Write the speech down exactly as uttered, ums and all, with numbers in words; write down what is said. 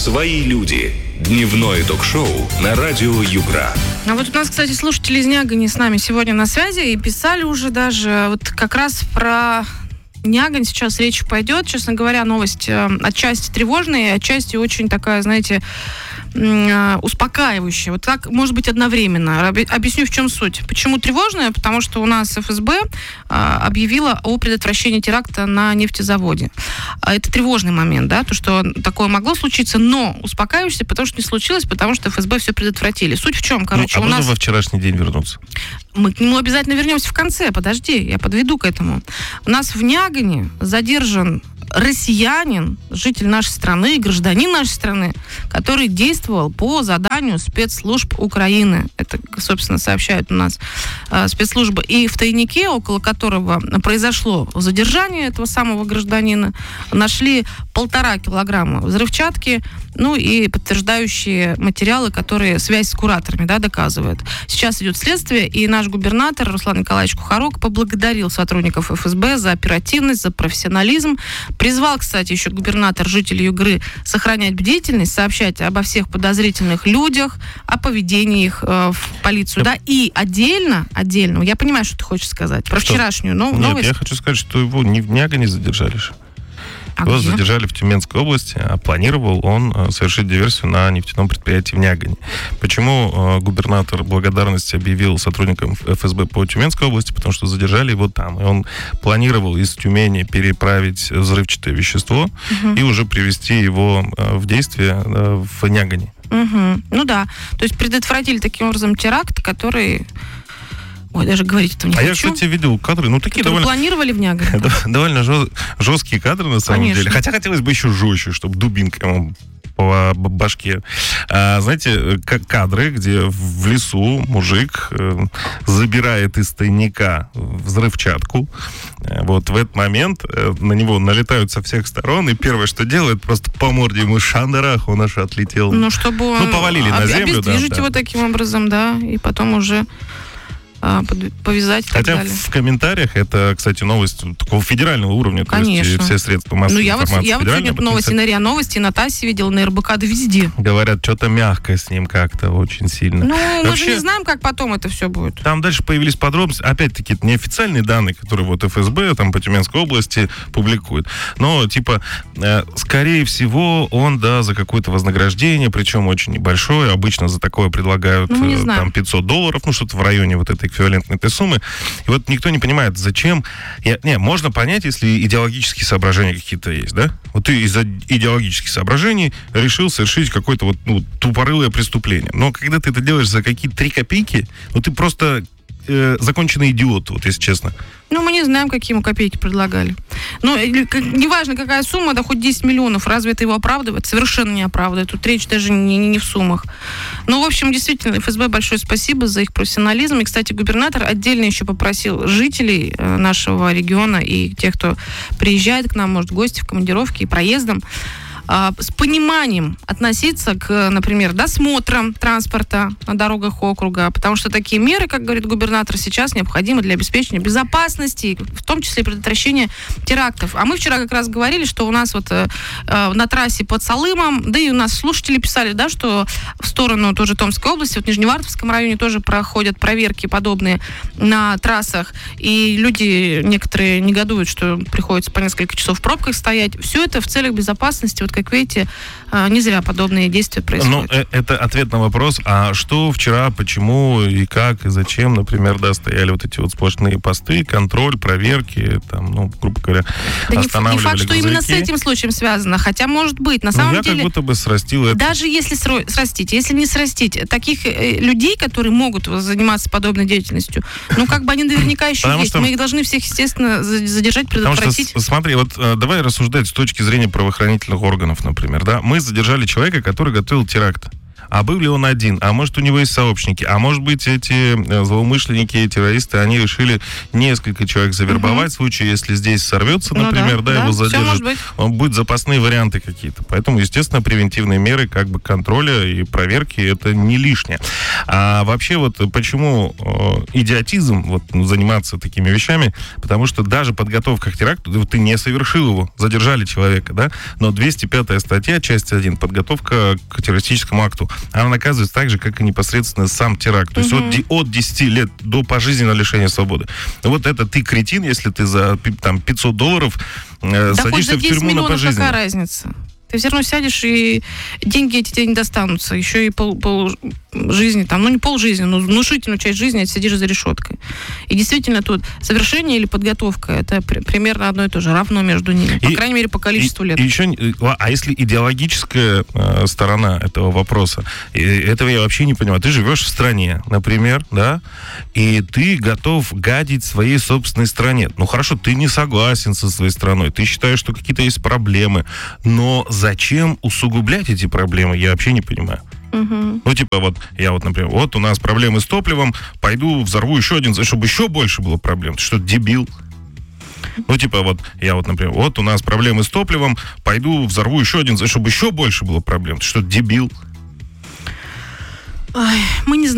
«Свои люди». Дневное ток-шоу на радио Югра. А вот у нас, кстати, слушатели из Нягани с нами сегодня на связи и писали уже даже вот как раз про Нягань сейчас речь пойдет. Честно говоря, новость э, отчасти тревожная, отчасти очень такая, знаете, э, успокаивающая. Вот так может быть одновременно. Объясню, в чем суть. Почему тревожная? Потому что у нас эф эс бэ э, объявила о предотвращении теракта на нефтезаводе. Это тревожный момент, да, то, что такое могло случиться, но успокаиваешься, потому что не случилось, потому что эф эс бэ все предотвратили. Суть в чем, короче, ну, а у можно нас... во вчерашний день вернуться? Мы к нему обязательно вернемся в конце. Подожди, я подведу к этому. У нас в Нягане задержан россиянин, житель нашей страны, гражданин нашей страны, который действовал по заданию спецслужб Украины. Это, собственно, сообщают у нас э, спецслужбы. И в тайнике, около которого произошло задержание этого самого гражданина, нашли полтора килограмма взрывчатки, ну и подтверждающие материалы, которые связь с кураторами, да, доказывают. Сейчас идет следствие, и наш губернатор Руслан Николаевич Кухарок поблагодарил сотрудников эф эс бэ за оперативность, за профессионализм. Призвал, кстати, еще губернатор жителей Югры сохранять бдительность, сообщать обо всех подозрительных людях, о поведении их э, в полицию, да, и отдельно, отдельно, я понимаю, что ты хочешь сказать, про что? Вчерашнюю нов- Нет, новость. я хочу сказать, что его не в Нягане задержали же. А Его где? задержали в Тюменской области, а планировал он совершить диверсию на нефтяном предприятии в Нягане. Почему губернатор благодарности объявил сотрудникам эф эс бэ по Тюменской области? Потому что задержали его там. И он планировал из Тюмени переправить взрывчатое вещество угу. и уже привести его в действие в Нягане. Угу. Ну да. То есть предотвратили таким образом теракт, который... Ой, даже говорить это не а хочу. Я, кстати, видел кадры, ну, такие довольно... довольно... планировали в Нягане? Довольно жесткие кадры, на самом Конечно. деле. Хотя хотелось бы еще жестче, чтобы дубинка ему по башке. А, знаете, кадры, где в лесу мужик э, забирает из тайника взрывчатку. Вот в этот момент э, на него налетают со всех сторон, и первое, что делает, просто по морде ему шандарах, он аж отлетел. Ну, чтобы... Ну, повалили об- на землю. Обездвижить да, его да. таким образом, да, и потом уже... повязать и так Хотя далее. в комментариях, это, кстати, новость такого федерального уровня, то Конечно. есть все средства массовой Ну, я вот, информации я вот сегодня федеральные, новости на РИА Новости, на ТАССе видела, на эр бэ ка, да везде. говорят, что-то мягко с ним как-то, очень сильно. Ну, мы Вообще, же не знаем, как потом это все будет. там дальше появились подробности, опять-таки, это неофициальные данные, которые вот эф эс бэ там по Тюменской области публикует. Но, типа, э, скорее всего, он, да, за какое-то вознаграждение, причем очень небольшое, обычно за такое предлагают Ну, мы не э, знаем. там пятьсот долларов, ну, что-то в районе вот этой эквивалентной этой суммы. И вот никто не понимает, зачем... Я, не, можно понять, если идеологические соображения какие-то есть, да? Вот ты из-за идеологических соображений решил совершить какое-то вот, ну, тупорылое преступление. Но когда ты это делаешь за какие-то три копейки, ну, ты просто э, законченный идиот, вот, если честно. Ну, мы не знаем, какие ему копейки предлагали. Ну, или, как, неважно, какая сумма, да хоть десять миллионов, разве это его оправдывает? Совершенно не оправдывает. Тут речь даже не, не, не в суммах. Ну, в общем, действительно, эф эс бэ большое спасибо за их профессионализм. И, кстати, губернатор отдельно еще попросил жителей э, нашего региона и тех, кто приезжает к нам, может, в гости, в командировке и проездом, с пониманием относиться к, например, досмотрам транспорта на дорогах округа, потому что такие меры, как говорит губернатор, сейчас необходимы для обеспечения безопасности, в том числе предотвращения терактов. А мы вчера как раз говорили, что у нас вот э, на трассе под Салымом, да и у нас слушатели писали, да, что в сторону тоже Томской области, вот в Нижневартовском районе тоже проходят проверки подобные на трассах, и люди некоторые негодуют, что приходится по несколько часов в пробках стоять. Все это в целях безопасности. Вот как видите, не зря подобные действия происходят. Ну, это ответ на вопрос, а что вчера, почему и как, и зачем, например, да, стояли вот эти вот сплошные посты, контроль, проверки, там, ну, грубо говоря, да останавливали не, не факт, что грузовики. именно с этим случаем связано, хотя может быть. На ну, самом я деле, как будто бы срастил это. даже если сро- срастить, если не срастить, таких э, людей, которые могут заниматься подобной деятельностью, ну, как бы они наверняка еще Потому есть. что- Мы их должны всех, естественно, задержать, Потому предотвратить. что, с- смотри, вот э, давай рассуждать с точки зрения правоохранительных органов, например, да. Мы задержали человека, который готовил теракт. А был ли он один? А может, у него есть сообщники? А может быть, эти злоумышленники, террористы, они решили несколько человек завербовать, угу. в случае, если здесь сорвется, например, ну, да, да, да, его задержат, он будет запасные варианты какие-то. Поэтому, естественно, превентивные меры как бы контроля и проверки это не лишнее. А вообще вот почему э, идиотизм вот, ну, заниматься такими вещами? Потому что даже подготовка к теракту, ты не совершил его, задержали человека, да? Но двести пятая статья, часть один, подготовка к террористическому акту, она наказывается так же, как и непосредственно сам теракт. То есть угу. от, от десяти лет до пожизненного лишения свободы. Вот это ты кретин, если ты за там, пятьсот долларов э, да садишься в тюрьму на пожизненно. Какая разница? Ты все равно сядешь, и деньги эти тебе не достанутся. Еще и пол, пол жизни, там, ну не пол жизни, но внушительную часть жизни сидишь за решеткой. И действительно тут совершение или подготовка, это при, примерно одно и то же, равно между ними. По и, крайней мере, по количеству и, лет. И еще, а если идеологическая э, сторона этого вопроса, и, этого я вообще не понимаю. Ты живешь в стране, например, да, и ты готов гадить своей собственной стране. Ну хорошо, ты не согласен со своей страной, ты считаешь, что какие-то есть проблемы, но зачем усугублять эти проблемы, я вообще не понимаю. Угу. Ну, типа, вот, я вот, например, вот у нас проблемы с топливом, пойду взорву еще один, чтобы еще больше было проблем. Ты что, дебил? Ну, типа, вот, я вот, например, вот у нас проблемы с топливом, пойду взорву еще один, чтобы еще больше было проблем. Ты что, дебил? Ой, мы не знаем.